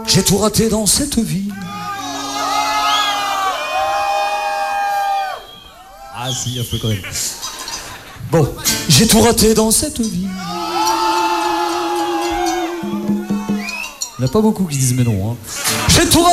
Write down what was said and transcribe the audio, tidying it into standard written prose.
J'ai tout raté dans cette vie. Ah si, un peu quand même. Bon, j'ai tout raté dans cette vie. Il n'y en a pas beaucoup qui disent mais non. Hein. J'ai tout raté.